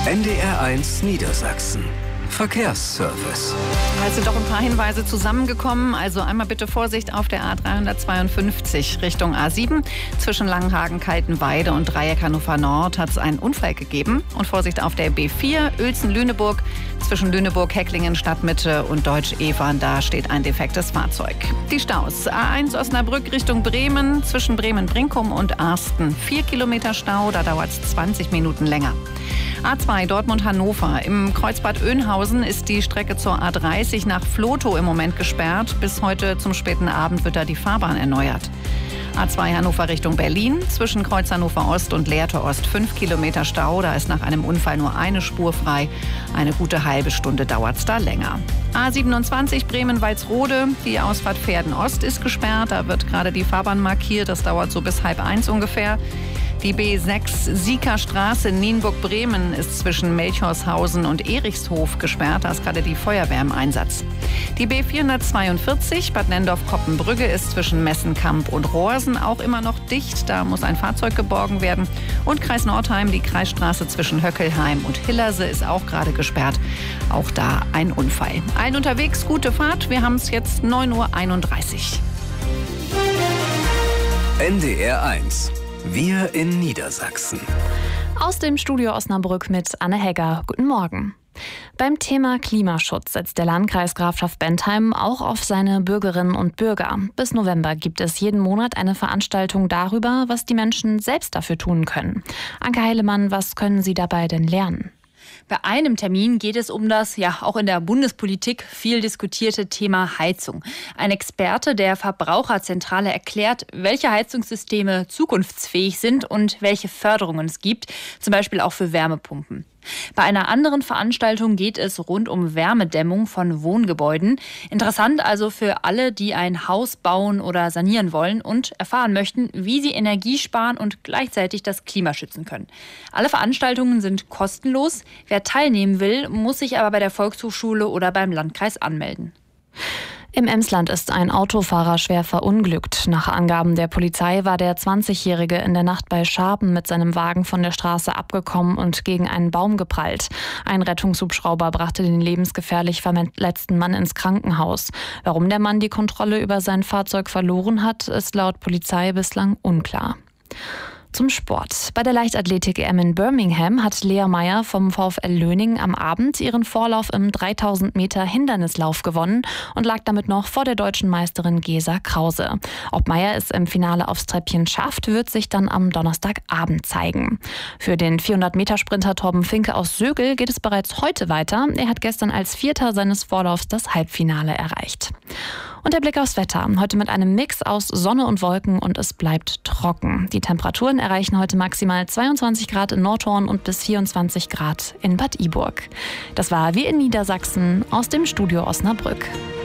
NDR1 Niedersachsen. Verkehrsservice. Es sind doch ein paar Hinweise zusammengekommen. Also einmal bitte Vorsicht auf der A352 Richtung A7. Zwischen Langenhagen, Kaltenweide und Dreieck Hannover Nord hat es einen Unfall gegeben. Und Vorsicht auf der B4 Uelzen-Lüneburg. Zwischen Lüneburg, Hecklingen, Stadtmitte und Deutsch-Evern, da steht ein defektes Fahrzeug. Die Staus. A1 Osnabrück Richtung Bremen. Zwischen Bremen-Brinkum und Arsten 4 Kilometer Stau. Da dauert es 20 Minuten länger. A2 Dortmund-Hannover. Im Kreuzbad Oeynhausen ist die Strecke zur A30 nach Vlotho im Moment gesperrt. Bis heute zum späten Abend wird da die Fahrbahn erneuert. A2 Hannover Richtung Berlin. Zwischen Kreuz Hannover Ost und Lehrte Ost 5 Kilometer Stau. Da ist nach einem Unfall nur eine Spur frei. Eine gute halbe Stunde dauert es da länger. A27 Bremen-Walsrode. Die Ausfahrt Pferden Ost ist gesperrt. Da wird gerade die Fahrbahn markiert. Das dauert so bis 12:30 ungefähr. Die B6 Sieker Straße Nienburg-Bremen ist zwischen Melchorshausen und Erichshof gesperrt. Da ist gerade die Feuerwehr im Einsatz. Die B442 Bad Nendorf-Koppenbrügge ist zwischen Messenkamp und Rohrsen auch immer noch dicht. Da muss ein Fahrzeug geborgen werden. Und Kreis Nordheim, die Kreisstraße zwischen Höckelheim und Hillerse ist auch gerade gesperrt. Auch da ein Unfall. Allen unterwegs, gute Fahrt. Wir haben es jetzt 9:31 Uhr. NDR1. Wir in Niedersachsen. Aus dem Studio Osnabrück mit Anne Hegger. Guten Morgen. Beim Thema Klimaschutz setzt der Landkreis Grafschaft-Bentheim auch auf seine Bürgerinnen und Bürger. Bis November gibt es jeden Monat eine Veranstaltung darüber, was die Menschen selbst dafür tun können. Anke Heilemann, was können Sie dabei denn lernen? Bei einem Termin geht es um das, auch in der Bundespolitik viel diskutierte Thema Heizung. Ein Experte der Verbraucherzentrale erklärt, welche Heizungssysteme zukunftsfähig sind und welche Förderungen es gibt, zum Beispiel auch für Wärmepumpen. Bei einer anderen Veranstaltung geht es rund um Wärmedämmung von Wohngebäuden. Interessant also für alle, die ein Haus bauen oder sanieren wollen und erfahren möchten, wie sie Energie sparen und gleichzeitig das Klima schützen können. Alle Veranstaltungen sind kostenlos. Wer teilnehmen will, muss sich aber bei der Volkshochschule oder beim Landkreis anmelden. Im Emsland ist ein Autofahrer schwer verunglückt. Nach Angaben der Polizei war der 20-Jährige in der Nacht bei Scharpen mit seinem Wagen von der Straße abgekommen und gegen einen Baum geprallt. Ein Rettungshubschrauber brachte den lebensgefährlich verletzten Mann ins Krankenhaus. Warum der Mann die Kontrolle über sein Fahrzeug verloren hat, ist laut Polizei bislang unklar. Zum Sport. Bei der Leichtathletik-EM in Birmingham hat Lea Meyer vom VfL Löning am Abend ihren Vorlauf im 3000 Meter Hindernislauf gewonnen und lag damit noch vor der deutschen Meisterin Gesa Krause. Ob Meyer es im Finale aufs Treppchen schafft, wird sich dann am Donnerstagabend zeigen. Für den 400-Meter-Sprinter Torben Finke aus Sögel geht es bereits heute weiter. Er hat gestern als Vierter seines Vorlaufs das Halbfinale erreicht. Und der Blick aufs Wetter. Heute mit einem Mix aus Sonne und Wolken und es bleibt trocken. Die Temperaturen erreichen heute maximal 22 Grad in Nordhorn und bis 24 Grad in Bad Iburg. Das war Wir in Niedersachsen aus dem Studio Osnabrück.